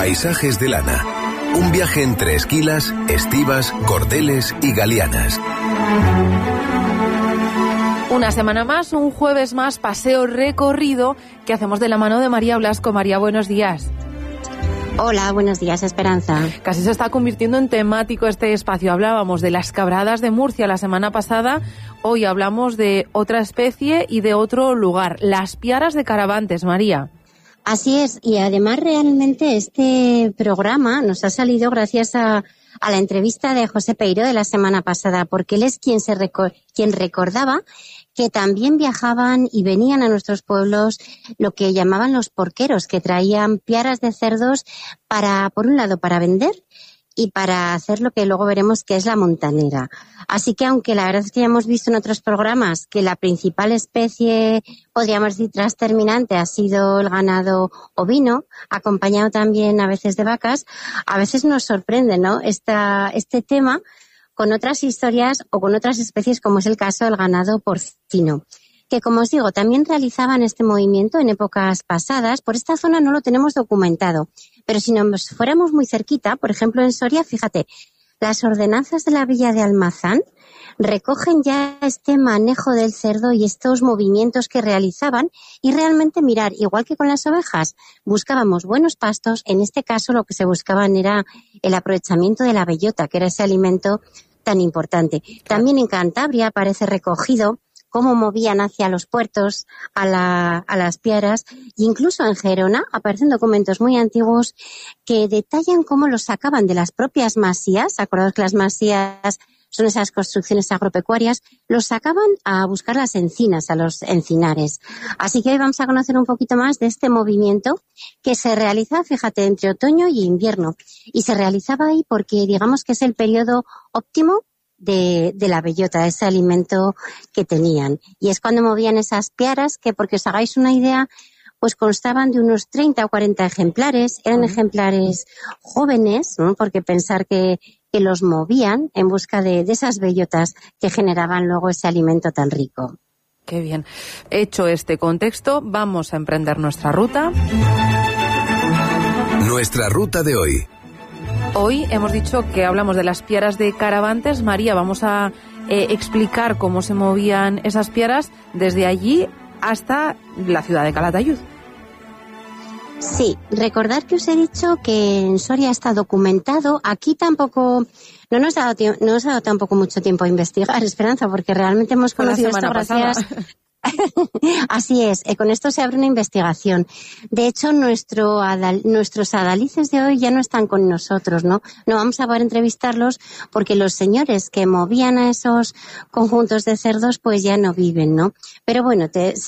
Paisajes de lana. Un viaje entre esquilas, estivas, cordeles y galianas. Una semana más, un jueves más, paseo recorrido que hacemos de la mano de María Blasco. María, buenos días. Hola, buenos días, Esperanza. Casi se está convirtiendo en temático este espacio. Hablábamos de las cabradas de Murcia la semana pasada. Hoy hablamos de otra especie y de otro lugar, las piaras de Caravantes, María. Así es, y además realmente este programa nos ha salido gracias a la entrevista de José Peiró de la semana pasada, porque él es quien recordaba que también viajaban y venían a nuestros pueblos lo que llamaban los porqueros, que traían piaras de cerdos para, por un lado, para vender y para hacer lo que luego veremos que es la montanera. Así que aunque la verdad es que ya hemos visto en otros programas que la principal especie, podríamos decir, transterminante ha sido el ganado ovino, acompañado también a veces de vacas, a veces nos sorprende, ¿no? Este tema con otras historias o con otras especies, como es el caso del ganado porcino, que, como os digo, también realizaban este movimiento en épocas pasadas. Por esta zona no lo tenemos documentado, pero si nos fuéramos muy cerquita, por ejemplo en Soria, fíjate, las ordenanzas de la villa de Almazán recogen ya este manejo del cerdo y estos movimientos que realizaban, y realmente mirar, igual que con las ovejas, buscábamos buenos pastos. En este caso lo que se buscaban era el aprovechamiento de la bellota, que era ese alimento tan importante. También en Cantabria aparece recogido cómo movían hacia los puertos a las piaras, e incluso en Gerona aparecen documentos muy antiguos que detallan cómo los sacaban de las propias masías. Acordaos que las masías son esas construcciones agropecuarias, los sacaban a buscar las encinas, a los encinares. Así que hoy vamos a conocer un poquito más de este movimiento que se realiza, fíjate, entre otoño y invierno. Y se realizaba ahí porque digamos que es el periodo óptimo de la bellota, ese alimento que tenían. Y es cuando movían esas piaras que, porque os hagáis una idea, pues constaban de unos 30 o 40 ejemplares. Eran ejemplares jóvenes, ¿no? Porque pensar que los movían en busca de esas bellotas que generaban luego ese alimento tan rico. Qué bien. Hecho este contexto, vamos a emprender nuestra ruta. Nuestra ruta de hoy. Hoy hemos dicho que hablamos de las piaras de Caravantes. María, vamos a explicar cómo se movían esas piaras desde allí hasta la ciudad de Calatayud. Sí, recordad que os he dicho que en Soria está documentado. Aquí tampoco no nos ha dado tampoco mucho tiempo a investigar, Esperanza, porque realmente hemos conocido esto gracias. Así es, con esto se abre una investigación. De hecho, nuestros adalices de hoy ya no están con nosotros, ¿no? No vamos a poder entrevistarlos porque los señores que movían a esos conjuntos de cerdos pues ya no viven, ¿no? Pero bueno,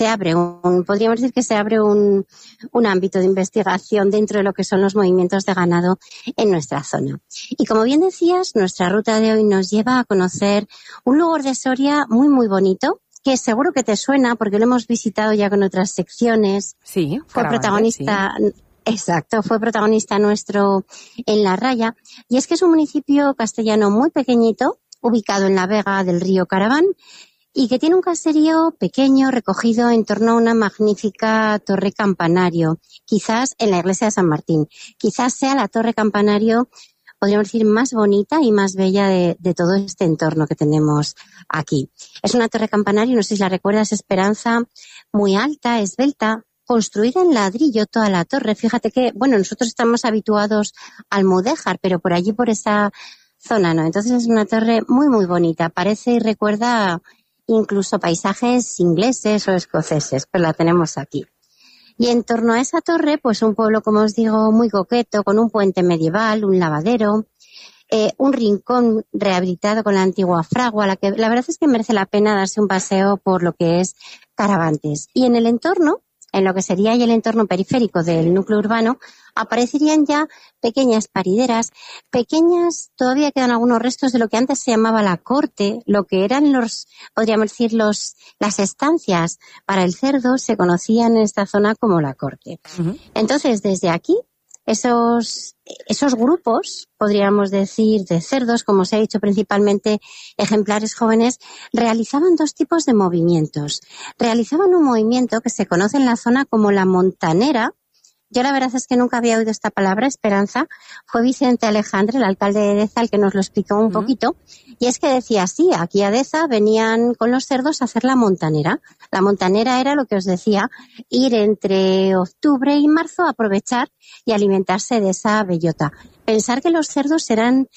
podríamos decir que se abre un ámbito de investigación dentro de lo que son los movimientos de ganado en nuestra zona. Y como bien decías, nuestra ruta de hoy nos lleva a conocer un lugar de Soria muy, muy bonito, que seguro que te suena porque lo hemos visitado ya con otras secciones. Sí, fue protagonista, sí. Exacto, fue protagonista nuestro en La Raya, y es que es un municipio castellano muy pequeñito, ubicado en la vega del río Caraván, y que tiene un caserío pequeño recogido en torno a una magnífica torre campanario, quizás en la iglesia de San Martín. Quizás sea la torre campanario, podríamos decir, más bonita y más bella de todo este entorno que tenemos aquí. Es una torre campanario, no sé si la recuerdas, Esperanza, muy alta, esbelta, construida en ladrillo toda la torre. Fíjate que, bueno, nosotros estamos habituados al mudéjar, pero por allí, por esa zona, no. Entonces es una torre muy, muy bonita. Parece y recuerda incluso paisajes ingleses o escoceses, pero la tenemos aquí. Y en torno a esa torre, pues un pueblo, como os digo, muy coqueto, con un puente medieval, un lavadero, un rincón rehabilitado con la antigua fragua, la verdad es que merece la pena darse un paseo por lo que es Caravantes. Y en el entorno, en lo que sería el entorno periférico del núcleo urbano, aparecerían ya pequeñas parideras, pequeñas, todavía quedan algunos restos de lo que antes se llamaba la corte, lo que eran podríamos decir, las estancias para el cerdo, se conocían en esta zona como la corte. Uh-huh. Entonces, desde aquí, esos grupos, podríamos decir, de cerdos, como os he dicho, principalmente ejemplares jóvenes, realizaban dos tipos de movimientos. Realizaban un movimiento que se conoce en la zona como la montanera, Yo la verdad es que nunca había oído esta palabra, esperanza. Fue Vicente Alejandre, el alcalde de Deza, el que nos lo explicó un poquito. Y es que decía, sí, aquí a Deza venían con los cerdos a hacer la montanera. La montanera era lo que os decía, ir entre octubre y marzo a aprovechar y alimentarse de esa bellota. Pensar que los cerdos eran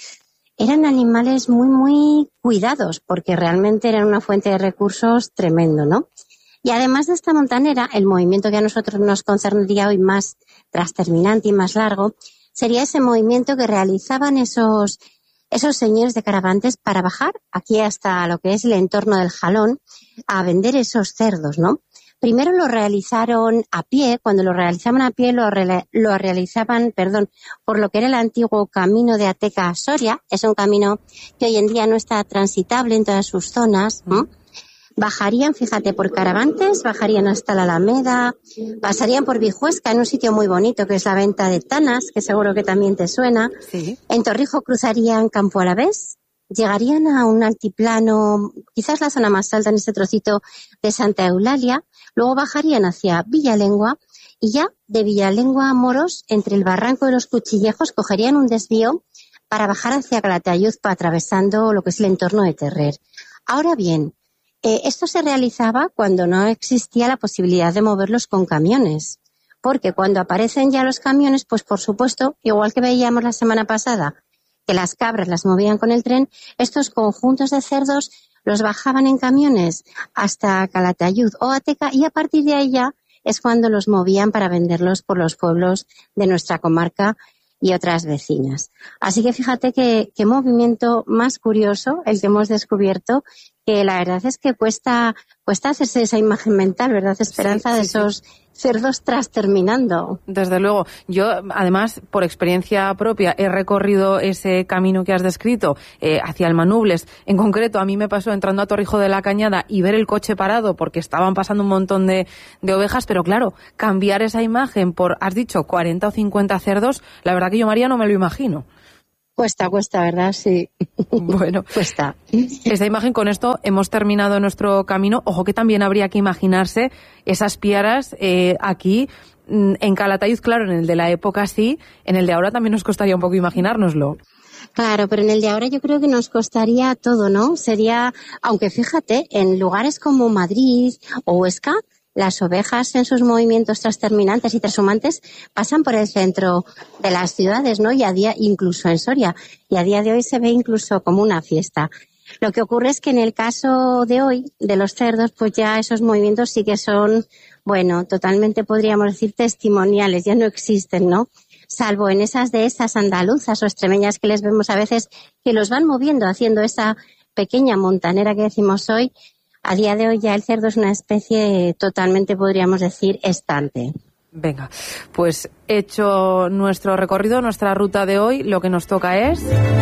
animales muy, muy cuidados, porque realmente eran una fuente de recursos tremendo, ¿no? Y además de esta montanera, el movimiento que a nosotros nos concerniría hoy más trasterminante y más largo, sería ese movimiento que realizaban esos señores de caravantes para bajar aquí hasta lo que es el entorno del Jalón a vender esos cerdos, ¿no? Primero lo realizaron a pie, cuando lo realizaban a pie lo realizaban, por lo que era el antiguo camino de Ateca a Soria, es un camino que hoy en día no está transitable en todas sus zonas, ¿no? Bajarían, fíjate, por Caravantes, bajarían hasta la Alameda, pasarían por Vijuesca, en un sitio muy bonito que es la Venta de Tanas, que seguro que también te suena. Sí. En Torrijos cruzarían Campo Alavés, llegarían a un altiplano, quizás la zona más alta en ese trocito de Santa Eulalia, luego bajarían hacia Villalengua y ya de Villalengua a Moros, entre el barranco de los Cuchillejos, cogerían un desvío para bajar hacia Calatayud, atravesando lo que es el entorno de Terrer. Ahora bien, esto se realizaba cuando no existía la posibilidad de moverlos con camiones, porque cuando aparecen ya los camiones, pues por supuesto, igual que veíamos la semana pasada, que las cabras las movían con el tren, estos conjuntos de cerdos los bajaban en camiones hasta Calatayud o Ateca y a partir de ahí ya es cuando los movían para venderlos por los pueblos de nuestra comarca y otras vecinas. Así que fíjate qué movimiento más curioso el que hemos descubierto, que la verdad es que cuesta hacerse esa imagen mental, ¿verdad, Esperanza? Sí, de esos cerdos trasterminando. Desde luego. Yo, además, por experiencia propia, he recorrido ese camino que has descrito hacia Almanubles. En concreto, a mí me pasó entrando a Torrijos de la Cañada y ver el coche parado porque estaban pasando un montón de ovejas, pero claro, cambiar esa imagen por, has dicho, 40 o 50 cerdos, la verdad que yo, María, no me lo imagino. Cuesta, ¿verdad? Sí. Bueno, cuesta. Esta imagen, con esto hemos terminado nuestro camino. Ojo que también habría que imaginarse esas piaras aquí en Calatayud, claro, en el de la época sí, en el de ahora también nos costaría un poco imaginárnoslo. Claro, pero en el de ahora yo creo que nos costaría todo, ¿no? Sería, aunque fíjate, en lugares como Madrid o Huesca, las ovejas en sus movimientos trasterminantes y trashumantes pasan por el centro de las ciudades, ¿no? Incluso en Soria. Y a día de hoy se ve incluso como una fiesta. Lo que ocurre es que en el caso de hoy, de los cerdos, pues ya esos movimientos sí que son, bueno, totalmente podríamos decir testimoniales, ya no existen, ¿no? Salvo en esas dehesas andaluzas o extremeñas que les vemos a veces que los van moviendo, haciendo esa pequeña montanera que decimos hoy. A día de hoy ya el cerdo es una especie totalmente, podríamos decir, estante. Venga, pues hecho nuestro recorrido, nuestra ruta de hoy, lo que nos toca es...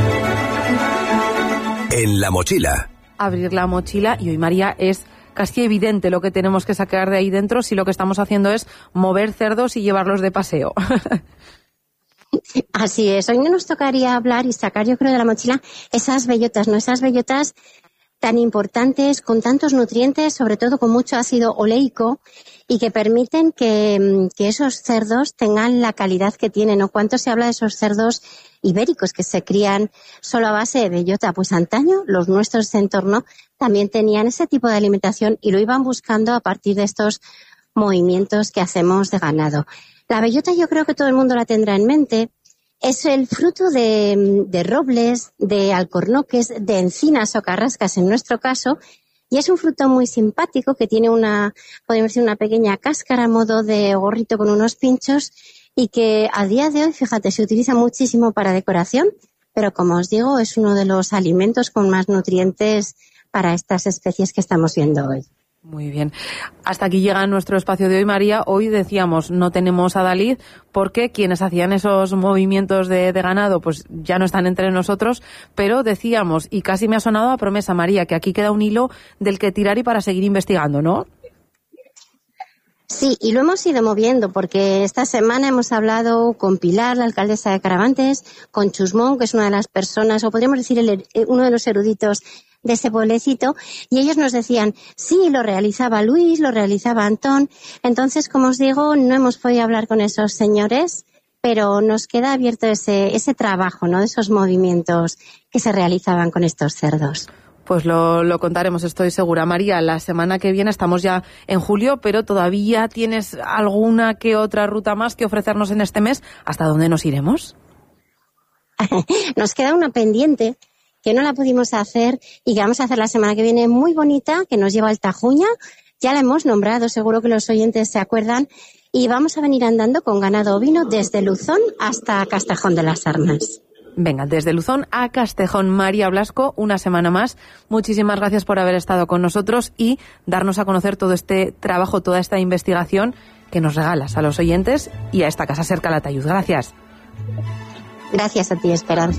En la mochila. Abrir la mochila y hoy, María, es casi evidente lo que tenemos que sacar de ahí dentro si lo que estamos haciendo es mover cerdos y llevarlos de paseo. Así es, hoy nos tocaría hablar y sacar, yo creo, de la mochila esas bellotas, ¿no? Esas bellotas tan importantes, con tantos nutrientes, sobre todo con mucho ácido oleico, y que permiten que esos cerdos tengan la calidad que tienen, ¿no? ¿Cuánto se habla de esos cerdos ibéricos que se crían solo a base de bellota? Pues antaño los nuestros de entorno también tenían ese tipo de alimentación y lo iban buscando a partir de estos movimientos que hacemos de ganado. La bellota yo creo que todo el mundo la tendrá en mente. Es el fruto de robles, de alcornoques, de encinas o carrascas en nuestro caso, y es un fruto muy simpático que tiene podemos decir, una pequeña cáscara a modo de gorrito con unos pinchos y que a día de hoy, fíjate, se utiliza muchísimo para decoración, pero como os digo, es uno de los alimentos con más nutrientes para estas especies que estamos viendo hoy. Muy bien. Hasta aquí llega nuestro espacio de hoy, María. Hoy decíamos, no tenemos a Dalí porque quienes hacían esos movimientos de ganado pues ya no están entre nosotros, pero decíamos, y casi me ha sonado a promesa, María, que aquí queda un hilo del que tirar y para seguir investigando, ¿no? Sí, y lo hemos ido moviendo porque esta semana hemos hablado con Pilar, la alcaldesa de Caravantes, con Chusmón, que es una de las personas, o podríamos decir uno de los eruditos de ese pueblecito, y ellos nos decían, sí, lo realizaba Luis, lo realizaba Antón. Entonces, como os digo, no hemos podido hablar con esos señores, pero nos queda abierto ese trabajo, ¿no?, de esos movimientos que se realizaban con estos cerdos. Pues lo contaremos, estoy segura. María, la semana que viene estamos ya en julio, pero todavía tienes alguna que otra ruta más que ofrecernos en este mes. ¿Hasta dónde nos iremos? Nos queda una pendiente que no la pudimos hacer y que vamos a hacer la semana que viene, muy bonita, que nos lleva al Tajuña. Ya la hemos nombrado, seguro que los oyentes se acuerdan. Y vamos a venir andando con ganado ovino desde Luzón hasta Castejón de las Armas. Venga, desde Luzón a Castejón. María Blasco, una semana más. Muchísimas gracias por haber estado con nosotros y darnos a conocer todo este trabajo, toda esta investigación que nos regalas a los oyentes y a esta Casa Ser Calatayud. Gracias. Gracias a ti, Esperanza.